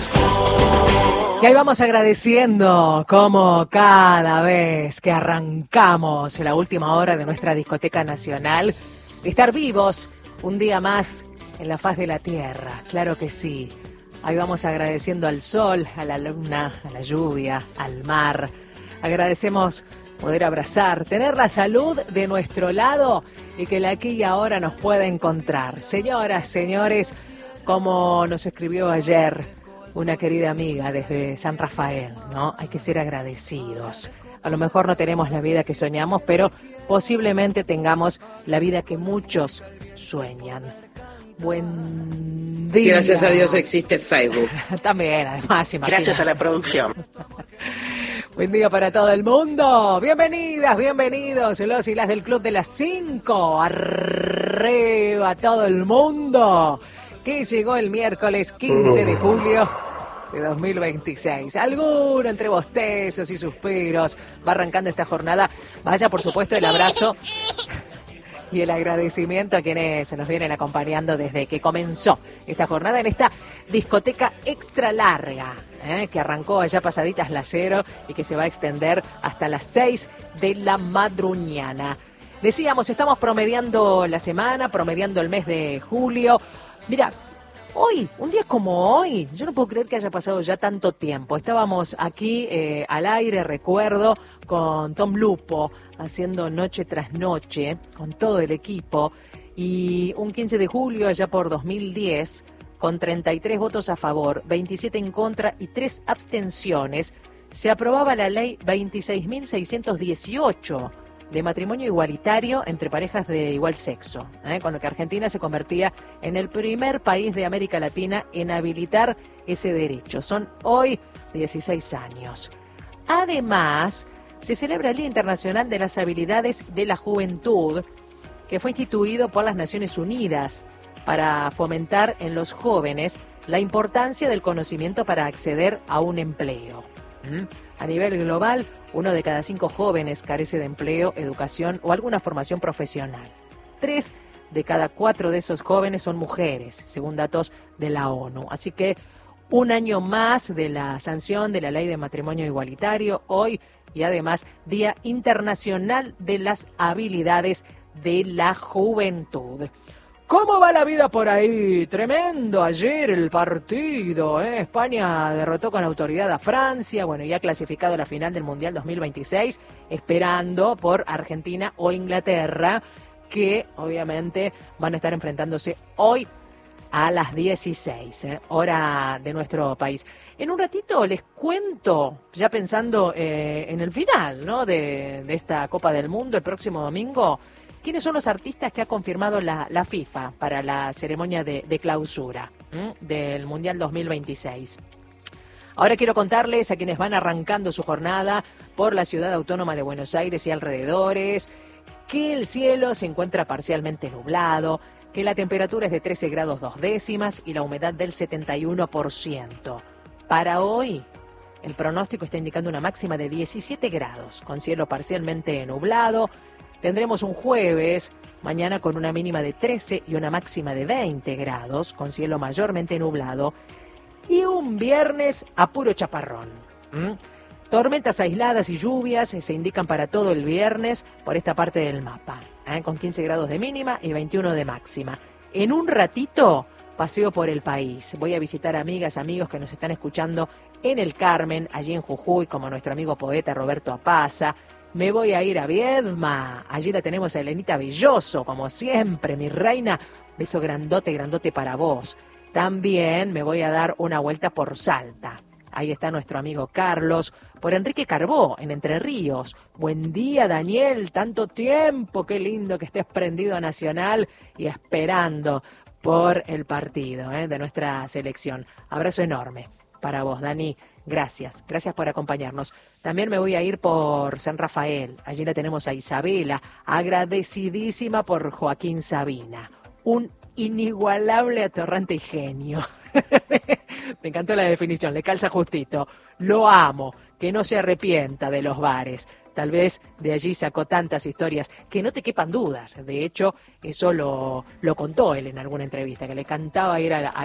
Y ahí vamos agradeciendo como cada vez que arrancamos la última hora de nuestra discoteca nacional, de estar vivos un día más en la faz de la tierra, claro que sí. Ahí vamos agradeciendo al sol, a la luna, a la lluvia, al mar. Agradecemos poder abrazar, tener la salud de nuestro lado y que la aquí y ahora nos pueda encontrar. Señoras, señores, como nos escribió ayer una querida amiga desde San Rafael, ¿no? Hay que ser agradecidos. A lo mejor no tenemos la vida que soñamos, pero posiblemente tengamos la vida que muchos sueñan. Buen día. Gracias a Dios existe Facebook. También, además, imagínate. Gracias a la producción. Buen día para todo el mundo. Bienvenidas, bienvenidos, los y las del Club de las 5. Arriba todo el mundo. Que llegó el miércoles 15 de julio de 2026. Alguno entre bostezos y suspiros va arrancando esta jornada. Vaya, por supuesto, el abrazo y el agradecimiento a quienes se nos vienen acompañando desde que comenzó esta jornada en esta discoteca extra larga, que arrancó allá pasaditas las 0 y que se va a extender hasta las 6 de la madruñana. Decíamos, estamos promediando la semana, promediando el mes de julio. Mira, hoy, un día como hoy, yo no puedo creer que haya pasado ya tanto tiempo. Estábamos aquí al aire, recuerdo, con Tom Lupo, haciendo noche tras noche, con todo el equipo, y un 15 de julio, allá por 2010, con 33 votos a favor, 27 en contra y 3 abstenciones, se aprobaba la ley 26.618, de matrimonio igualitario entre parejas de igual sexo, con lo que Argentina se convertía en el primer país de América Latina en habilitar ese derecho. Son hoy 16 años. Además, se celebra el Día Internacional de las Habilidades de la Juventud, que fue instituido por las Naciones Unidas para fomentar en los jóvenes la importancia del conocimiento para acceder a un empleo. A nivel global, 1 de cada 5 jóvenes carece de empleo, educación o alguna formación profesional. 3 de cada 4 de esos jóvenes son mujeres, según datos de la ONU. Así que un año más de la sanción de la ley de matrimonio igualitario hoy, y además Día Internacional de las Habilidades de la Juventud. ¿Cómo va la vida por ahí? Tremendo ayer el partido, España derrotó con autoridad a Francia, bueno, ya ha clasificado a la final del Mundial 2026, esperando por Argentina o Inglaterra, que obviamente van a estar enfrentándose hoy a las 16, hora de nuestro país. En un ratito les cuento, ya pensando en el final, ¿no?, de esta Copa del Mundo, el próximo domingo, ¿quiénes son los artistas que ha confirmado la FIFA para la ceremonia de clausura del Mundial 2026? Ahora quiero contarles a quienes van arrancando su jornada por la ciudad autónoma de Buenos Aires y alrededores, que el cielo se encuentra parcialmente nublado, que la temperatura es de 13 grados 2 décimas y la humedad del 71%. Para hoy, el pronóstico está indicando una máxima de 17 grados, con cielo parcialmente nublado. Tendremos un jueves, mañana con una mínima de 13 y una máxima de 20 grados, con cielo mayormente nublado. Y un viernes a puro chaparrón. Tormentas aisladas y lluvias se indican para todo el viernes por esta parte del mapa, con 15 grados de mínima y 21 de máxima. En un ratito paseo por el país. Voy a visitar amigas, amigos que nos están escuchando en el Carmen, allí en Jujuy, como nuestro amigo poeta Roberto Apaza. Me voy a ir a Viedma, allí la tenemos a Elenita Belloso, como siempre, mi reina. Beso grandote, grandote para vos. También me voy a dar una vuelta por Salta. Ahí está nuestro amigo Carlos, por Enrique Carbó, en Entre Ríos. Buen día, Daniel, tanto tiempo, qué lindo que estés prendido a Nacional y esperando por el partido de nuestra selección. Abrazo enorme para vos, Dani. Gracias por acompañarnos. También me voy a ir por San Rafael. Allí la tenemos a Isabela, agradecidísima por Joaquín Sabina. Un inigualable, atorrante y genio. Me encantó la definición, le calza justito. Lo amo, que no se arrepienta de los bares. Tal vez de allí sacó tantas historias que no te quepan dudas. De hecho, eso lo contó él en alguna entrevista, que le cantaba ir a